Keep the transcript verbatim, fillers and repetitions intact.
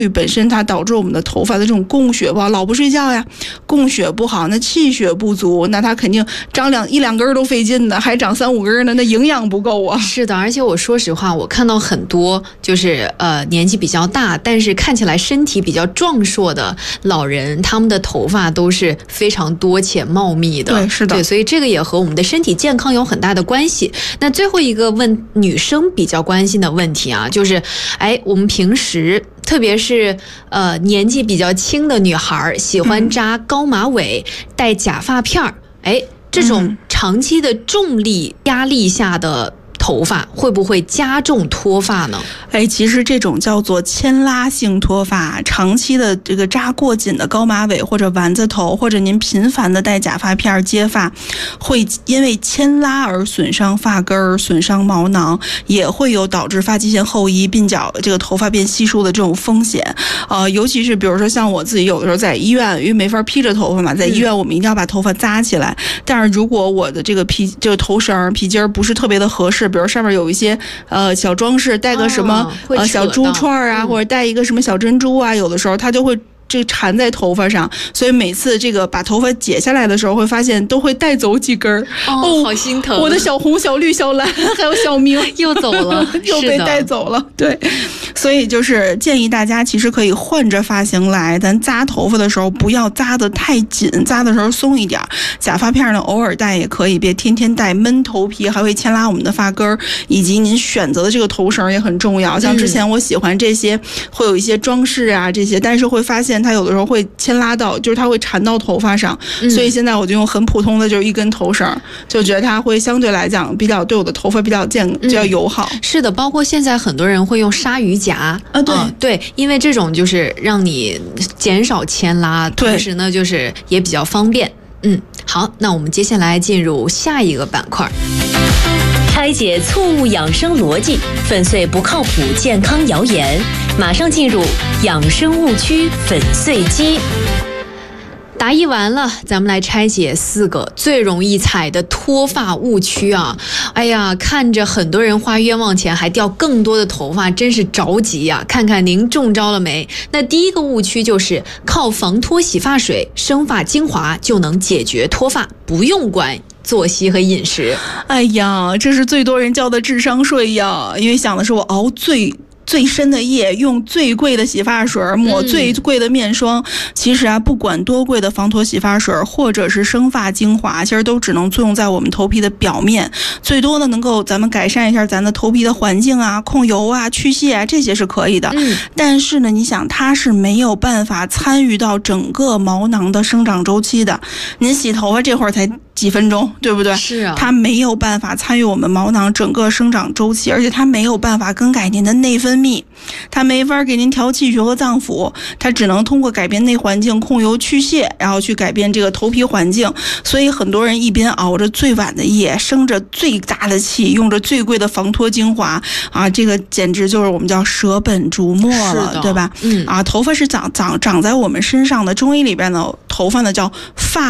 本身它导致我们的头发的这种供血不好，老不睡觉呀，供血不好，那气血不足，那它肯定长两一两根都费劲的，还长三五根呢，那营养不够啊。 是的，而且我说实话，我看到很多就是呃年纪比较大，但是看起来身体比较壮硕的老人，他们的头发都是非常多且茂密的。 对，是的， 对，所以这个也和我们的身体健康有很大的关系。那最后一个问女生比较关心的问题啊，就是哎，我们平时特别是呃年纪比较轻的女孩喜欢扎高马尾、嗯、戴假发片儿，哎，这种长期的重力压力下的头发会不会加重脱发呢？ 哎，其实这种叫做牵拉性脱发，长期的这个扎过紧的高马尾或者丸子头，或者您频繁的戴假发片接发，会因为牵拉而损伤发根、损伤毛囊，也会有导致发际线后移、鬓角这个头发变稀疏的这种风险。呃，尤其是比如说像我自己有的时候在医院，因为没法披着头发嘛，在医院我们一定要把头发扎起来。嗯、但是如果我的这个皮这个头绳皮筋不是特别的合适，比如上面有一些呃小装饰，带个什么、哦、呃小珠串啊、嗯，或者带一个什么小珍珠啊，有的时候它就会这缠在头发上，所以每次这个把头发解下来的时候，会发现都会带走几根。 哦，哦好心疼！ 我的小红、小绿、小蓝，还有小明又走了， 又被带走了。对，所以就是建议大家其实可以换着发型来，咱扎头发的时候不要扎得太紧，扎的时候松一点。假发片呢，偶尔戴也可以，别天天戴，闷头皮还会牵拉我们的发根，以及您选择的这个头绳也很重要。像之前我喜欢这些，会有一些装饰啊这些，但是会发现它有的时候会牵拉到，就是它会缠到头发上，嗯、所以现在我就用很普通的，就是一根头绳，就觉得它会相对来讲比较对我的头发比较健比较友好。 嗯、是的，包括现在很多人会用鲨鱼夹啊，对、 嗯、对，因为这种就是让你减少牵拉，同时呢就是也比较方便。嗯，好，那我们接下来进入下一个板块。 拆解错误养生逻辑，粉碎不靠谱健康谣言，马上进入养生误区粉碎机。 答疑完了，咱们来拆解四个最容易踩的脱发误区啊！哎呀，看着很多人花冤枉钱还掉更多的头发，真是着急呀、啊！看看您中招了没？那第一个误区就是靠防脱洗发水、生发精华就能解决脱发，不用管作息和饮食。 哎呀，这是最多人交的智商税呀！因为想的是我熬最最深的夜，用最贵的洗发水，抹最贵的面霜、嗯、其实啊，不管多贵的防脱洗发水或者是生发精华，其实都只能作用在我们头皮的表面，最多呢能够咱们改善一下咱的头皮的环境啊，控油啊，去屑啊，这些是可以的、嗯、但是呢你想它是没有办法参与到整个毛囊的生长周期的。您洗头发这会儿才几分钟，对不对？ 是啊， 它没有办法参与我们毛囊整个生长周期，而且它没有办法更改您的内分泌，它没法给您调气血和脏腑，它只能通过改变内环境、控油去屑，然后去改变这个头皮环境。所以很多人一边熬着最晚的夜，生着最大的气，用着最贵的防脱精华啊，这个简直就是我们叫舍本逐末了，对吧？嗯啊，头发是长长长在我们身上的，中医里边呢，头发呢叫发